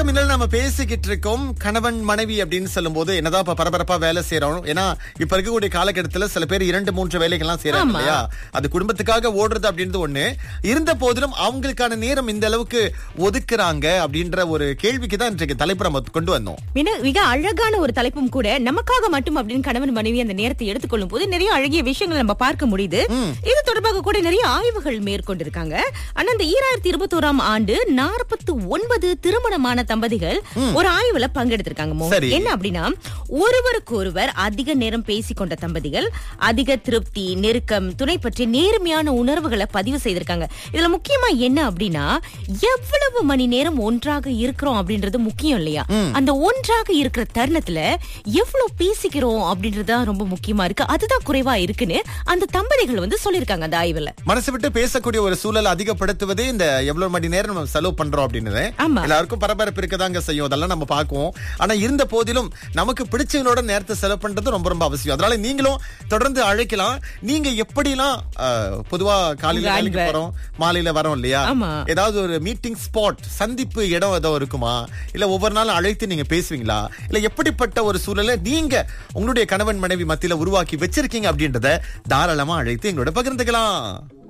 வணக்கம். இன்னும் நம்ம பேசிக்கிட்டு இருக்கோம் கணவன் மனைவி அப்படின்னு சொல்லும் போது என்னதான் இப்ப பரபரப்பா வேலை செய்யறோம். ஏன்னா இப்ப இருக்கக்கூடிய காலகட்டத்துல சில பேர் 2-3 வேலைகள்லாம் செய்யறாங்க இல்லையா? அது குடும்பத்துக்காக ஓடுறது அப்படின்றது ஒண்ணு இருந்த போதிலும் அவங்களுக்கான நேரம் இந்த அளவுக்கு ஒதுக்குறாங்க அப்படின்ற ஒரு கேள்விக்கு தான் இன்றைக்கு தலைப்பு நம்ம கொண்டு வந்தோம். மிக அழகான ஒரு தலைப்பும் கூட. நமக்காக மட்டும் அப்படின்னு கணவன் மனைவி அந்த நேரத்தை எடுத்துக்கொள்ளும் போது நிறைய அழகிய விஷயங்கள் நம்ம பார்க்க முடியுது. இது தொடர்பாக கூட நிறைய ஆய்வுகள் மேற்கொண்டிருக்காங்க. ஆனா இந்த 2021ஆம் ஆண்டு 49 திருமணமான தம்பதிகள் ஒரு ஆய்வுல பங்கெடுத்திருக்காங்க. என்ன அப்படின்னா, ஒருவருக்கு ஒருவர் அதிக நேரம் பேசிக்கொண்ட தம்பதிகள் அதிக திருப்தி, நெருக்கம், துணை பற்றி நேர்மையான உணர்வுகளை பதிவு செய்திருக்காங்க. இதுல முக்கியமா என்ன அப்படின்னா, எவ்வளவு மணி நேரம் ஒன்றாக இருக்கிறோம் அப்படின்றது முக்கியம் இல்லையா? அந்த ஒன்றாக இருக்கிற தருணத்துல எவ்வளவு பேசிக்கிறோம் அப்படின்றது ரொம்ப முக்கியமா இருக்கு. அதுதான் குறைவா இருக்குன்னு அந்த தம்பதிகள் சொல்லிருக்காங்க அந்த ஆய்வுல. மனசு விட்டு பேசக்கூடிய ஒரு சூழல் அதிகப்படுத்துவதே இந்த எவ்வளவு மணி நேரம் நம்ம செலவு பண்றோம் அப்படின்னு எல்லாருக்கும் பரபரப்பு இருக்கதாங்க செய்யும். அதெல்லாம் நம்ம பார்க்குவோம். ஆனா இருந்த போதிலும் நமக்கு பிடிச்சவங்களோட நேரத்தை செலவு பண்றது ரொம்ப ரொம்ப அவசியம். அதனால நீங்களும் தொடர்ந்து அழைக்கலாம். நீங்க எப்படிலாம் பொதுவா காலையில வேலைக்கு போறோம், மாலையில வரோம் இல்லையா? ஏதாவது ஒரு மீட்டிங் ஸ்பாட், சந்திப்பு இடம் ஏதோ இருக்குமா? இல்ல ஒவ்வொரு நாளும் அழைத்து நீங்க பேசுவீங்களா? இல்ல எப்படிப்பட்ட ஒரு சூழலை நீங்க உங்களுடைய கணவன் மனைவி மத்தியில உருவாக்கி வச்சிருக்கீங்க அப்படின்றத தாராளமா அழைத்து எங்களோட பகிர்ந்துக்கலாம்.